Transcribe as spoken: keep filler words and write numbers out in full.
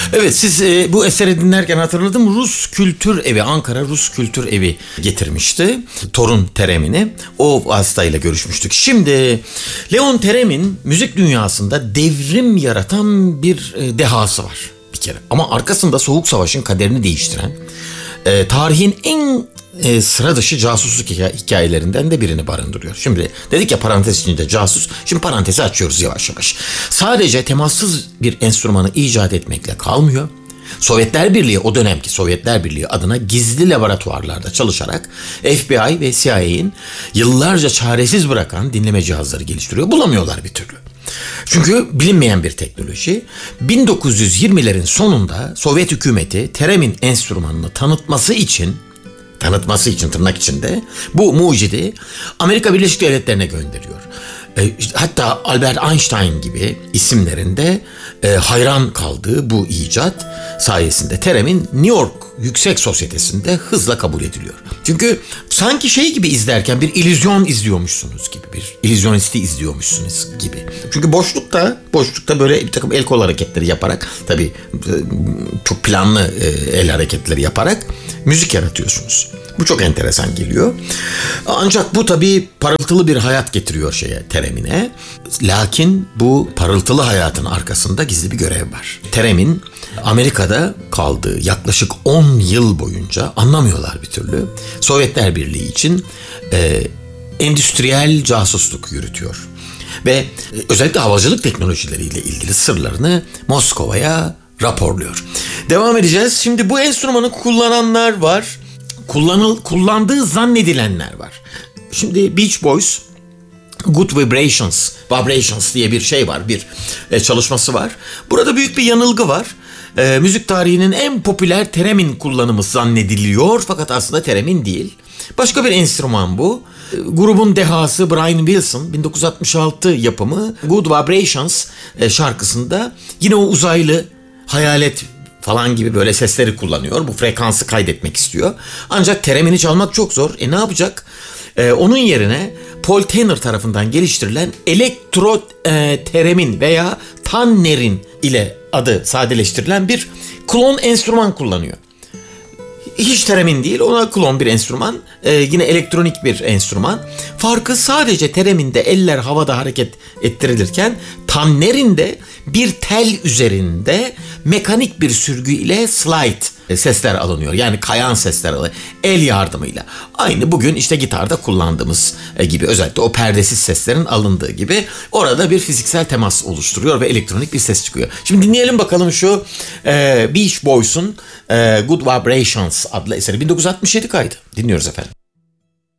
Evet, siz e, bu eseri dinlerken hatırladım. Rus Kültür Evi, Ankara Rus Kültür Evi getirmişti torun Terem'ini. O vasıtayla görüşmüştük. Şimdi Leon Terem'in müzik dünyasında devrim yaratan bir e, dehası var bir kere. Ama arkasında Soğuk Savaş'ın kaderini değiştiren, e, tarihin en e, sıra dışı casusluk hikayelerinden de birini barındırıyor. Şimdi dedik ya, parantez içinde casus. Şimdi parantezi açıyoruz yavaş yavaş. Sadece temassız bir enstrümanı icat etmekle kalmıyor. Sovyetler Birliği, o dönemki Sovyetler Birliği adına gizli laboratuvarlarda çalışarak F B I ve C I A'nin yıllarca çaresiz bırakan dinleme cihazları geliştiriyor. Bulamıyorlar bir türlü. Çünkü bilinmeyen bir teknoloji. bin dokuz yüz yirmilerin sonunda Sovyet hükümeti Terem'in enstrümanını tanıtması için tanıtması için tırnak içinde bu mucidi Amerika Birleşik Devletleri'ne gönderiyor. E, hatta Albert Einstein gibi isimlerin de e, hayran kaldığı bu icat sayesinde Terem'in New York Yüksek Sosyetesi'nde hızla kabul ediliyor. Çünkü sanki şey gibi izlerken bir illüzyon izliyormuşsunuz gibi, bir illüzyonisti izliyormuşsunuz gibi. Çünkü boşlukta, boşlukta böyle bir takım el kol hareketleri yaparak, tabii çok planlı el hareketleri yaparak müzik yaratıyorsunuz. Bu çok enteresan geliyor. Ancak bu tabii parıltılı bir hayat getiriyor şeye, Terem'ine. Lakin bu parıltılı hayatın arkasında gizli bir görev var. Terem'in Amerika'da kaldığı yaklaşık on yıl boyunca anlamıyorlar bir türlü. Sovyetler Birliği için e, endüstriyel casusluk yürütüyor. Ve özellikle havacılık teknolojileriyle ilgili sırlarını Moskova'ya raporluyor. Devam edeceğiz. Şimdi bu enstrümanı kullananlar var. Kullanıl, kullandığı zannedilenler var. Şimdi Beach Boys Good Vibrations, Vibrations diye bir şey var, bir e, çalışması var. Burada büyük bir yanılgı var. E, müzik tarihinin en popüler Terem'in kullanımı zannediliyor, fakat aslında Terem'in değil. Başka bir enstrüman bu. E, grubun dehası Brian Wilson bin dokuz yüz altmış altı yapımı Good Vibrations e, şarkısında yine o uzaylı hayalet falan gibi böyle sesleri kullanıyor. Bu frekansı kaydetmek istiyor. Ancak Terem'ini çalmak çok zor. E ne yapacak? Ee, onun yerine Paul Tanner tarafından geliştirilen elektro e, teremin veya tannerin ile adı sadeleştirilen bir klon enstrüman kullanıyor. Hiç teremin değil, ona klon bir enstrüman. Ee, yine elektronik bir enstrüman. Farkı sadece tereminde eller havada hareket ettirilirken tannerinde bir tel üzerinde mekanik bir sürgü ile slide sesler alınıyor. Yani kayan sesler alınıyor. El yardımıyla. Aynı bugün işte gitarda kullandığımız gibi, özellikle o perdesiz seslerin alındığı gibi orada bir fiziksel temas oluşturuyor ve elektronik bir ses çıkıyor. Şimdi dinleyelim bakalım şu e, Beach Boys'un e, Good Vibrations adlı eseri. bin dokuz yüz altmış yedi kaydı. Dinliyoruz efendim.